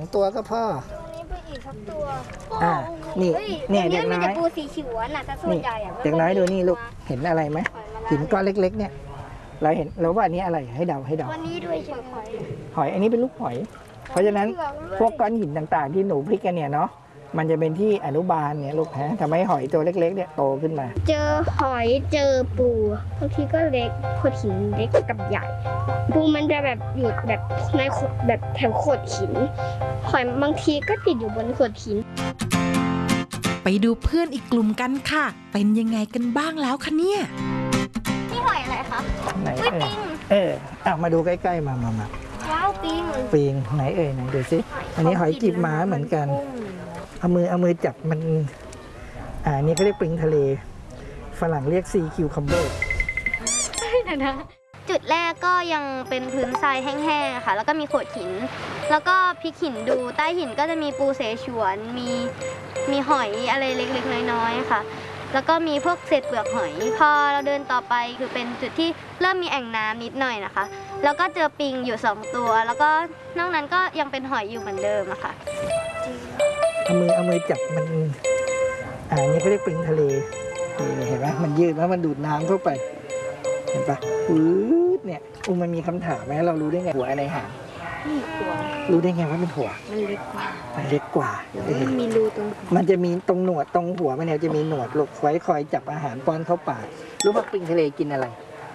ตัวก็พอนี่เป็นอีกสักตัวนี่เนี่ยเด็กน้อยปูสีเขียวน่ะจะส่วนใหญ่เด็กน้อยดูนี่ลูกเห็นอะไรไหมหินก้อนเล็กๆเนี่ยเราเห็นเราว่าอันนี้อะไรให้เดาวันนี้ด้วยหอยอันนี้เป็นลูกหอยเพราะฉะนั้นพวกก้อนหินต่างๆที่หนูพลิกกันเนี่ยเนาะมันจะเป็นที่อนุบาลเนี่ยลูกฮะทำให้หอยตัวเล็กๆเนี่ยโตขึ้นมาเจอหอยเจอปูบางทีก็เล็กโขดหินเล็กกับใหญ่ปูมันจะแบบอยู่แบบในแบบแถวโขดหินหอยบางทีก็ติดอยู่บนโขดหินไปดูเพื่อนอีกกลุ่มกันค่ะเป็นยังไงกันบ้างแล้วคะเนี่ยนี่หอยอะไรคะไหนมาดูใกล้ๆมาว้าวปิงไหนไหนดูสิอันนี้หอยจีบม้าเหมือนกันเอามือจับมันนี่เขาเรียกปิงทะเลฝรั่งเรียกซีคิวคัมเบอร์นะจุดแรกก็ยังเป็นพื้นทรายแห้งๆค่ะแล้วก็มีโขดหินแล้วก็พลิกหินดูใต้หินก็จะมีปูเสฉวนมีหอยอะไรเล็กๆน้อยๆค่ะแล้วก็มีพวกเศษเปลือกหอยพอเราเดินต่อไปคือเป็นจุดที่เริ่มมีแอ่งน้ำนิดหน่อยนะคะแล้วก็เจอปิงอยู่2ตัวแล้วก็นอกนั้นก็ยังเป็นหอยอยู่เหมือนเดิมอะค่ะเอามือจับมันนี่เขาเรียกปิงทะเลนี่เห็นไหมมันยืดแล้วมันดูดน้ำเข้าไปเห็นปะเนี่ยมันมีคำถามไหมเรารู้ได้ไงหัวอะไรหางรู้ได้ไงว่าเป็นหัวมันเล็กกว่ามันมีรูตรงมันจะมีตรงหนวดตรงหัวมันเนี่ยจะมีหนวดลูกไว้คอยจับอาหารป้อนเข้าปากรู้ว่าปิงทะเลกินอะไร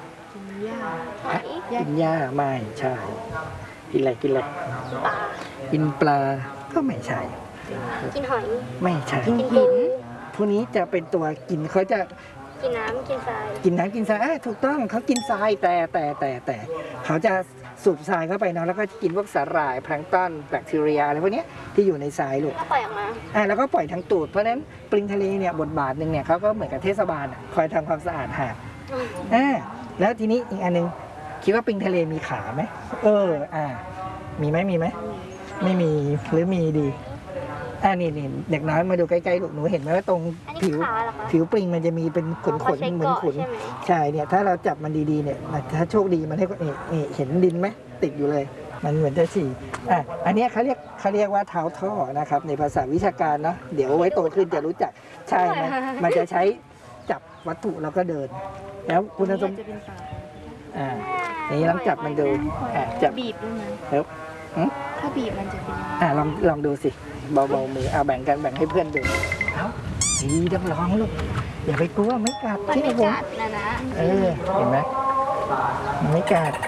กินหญ้าไม่ใช่กินอะไรกินปลาก็ไม่ใช่กินหอยไม่ใช่กินหินพวกนี้จะเป็นตัวกินเขาจะกินน้ำกินทรายกินทรายถูกต้องเขากินทรายแต่เขาจะสูบทรายเข้าไปเนาะแล้วก็กินพวกสาหร่ายแพลงก์ต้นแบคทีเรียอะไรพวกนี้ที่อยู่ในทรายลูกก็ปล่อยออกมาแล้วก็ปล่อยทางตูดเพราะฉะนั้นปลิงทะเลเนี่ยบทบาทหนึ่งเนี่ยเขาก็เหมือนกับเทศบาลคอยทำความสะอาดหาดแล้วทีนี้อีกอันนึงคิดว่าปลิงทะเลมีขาไหมมีไหมไม่มีหรือมีดีนี่เด็กน้อยมาดูใกล้ๆลูกหนูเห็นไหมว่าตรงผิวปลิงมันจะมีเป็นขนเหมือนขนใช่เนี่ยถ้าเราจับมันดีๆเนี่ยถ้าโชคดีมันให้นี่เห็นดินไหมติดอยู่เลยมันเหมือนจะฉี่อันนี้เขาเรียกว่าเท้าท่อนะครับในภาษาวิชาการเนาะเดี๋ยวไว้โตขึ้นจะรู้จักใช่ไหมมันจะใช้จับวัตถุแล้วก็เดินแล้วคุณสมบัตินี่ลองจับมันดูจับบีบด้วยแล้วถ้าบีบมันจะเป็นลองดูสิเบาๆมือแบ่งกันแบ่งให้เพื่อนดูดีต้องลองลูกอย่าไปกลัวไม่กัดที่ผมเห็นไหมไม่กัด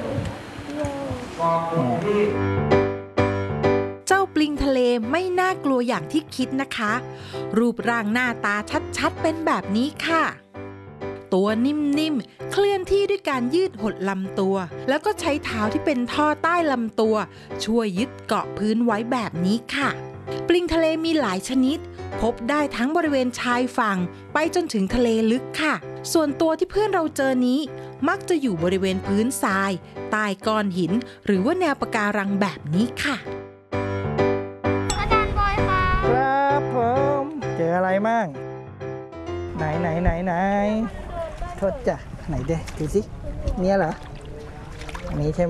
เจ้าปลิงทะเลไม่น่ากลัวอย่างที่คิดนะคะรูปร่างหน้าตาชัดๆเป็นแบบนี้ค่ะตัวนิ่มๆเคลื่อนที่ด้วยการยืดหดลำตัวแล้วก็ใช้เท้าที่เป็นท่อใต้ลำตัวช่วยยึดเกาะพื้นไว้แบบนี้ค่ะปลิงทะเลมีหลายชนิดพบได้ทั้งบริเวณชายฝั่งไปจนถึงทะเลลึกค่ะส่วนตัวที่เพื่อนเราเจอนี้มักจะอยู่บริเวณพื้นทรายใต้ก้อนหินหรือว่าแนวปะการังแบบนี้ค่ะอาจารย์บอยค่ะครับผมเจออะไรมั่งไหนโทษจ้ะไหนเด้ดูสิเนี่ยเหรออันนี้ใช่ไหม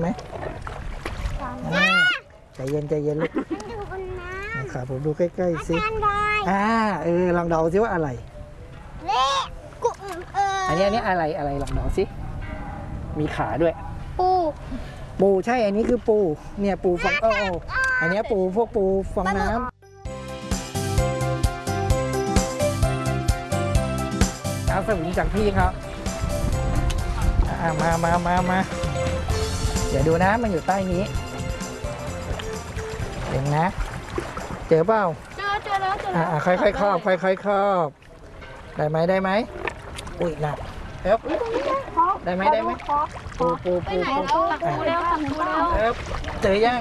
ใจเย็นลูกนะครับผมดูใกล้ๆสิลองเดาสิว่าอะไรอันนี้อะไรลองเดาสิมีขาด้วยปูใช่อันนี้คือปูเนี่ยปูฟองอันนี้พวกปูฟองน้ำเอาสวิงจากพี่ครับมาเดี๋ยวดูนะมันอยู่ใต้นี้เห็นนะเจอเปล่าเจอแล้วค่อยๆครอบได้ไหมอุ้ยหนักได้ไหมปูเจอยัง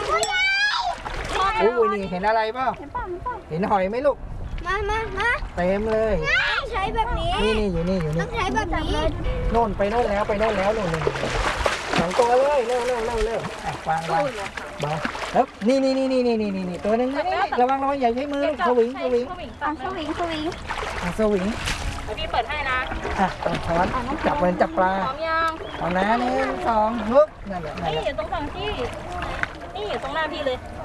อุ้ยนี่เห็นอะไรเปล่าเห็นหอยไหมลูกมาเต็มเลยใช้แบบนี้นี่อยู่นี่ต้องใช้แบบนี้โน่นไปโน่นแล้วโน่นสองตัวเลยเร็ววางเบาแล้วนี่ตัวนึงระวังอย่าใช้มือสวิงสวิงพี่เปิดให้นะช้อนจับปลาพร้อมยังเอานะ1 2ฮึบนั่นแหละนี่อยู่ตรงฝั่งที่นี่อยู่ตรงหน้าพี่เลย